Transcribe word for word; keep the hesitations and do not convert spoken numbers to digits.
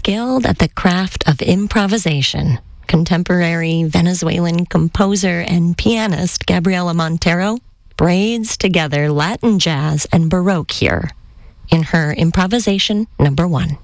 skilled at the craft of improvisation. Contemporary Venezuelan composer and pianist Gabriela Montero braids together Latin jazz and Baroque here in her improvisation number one.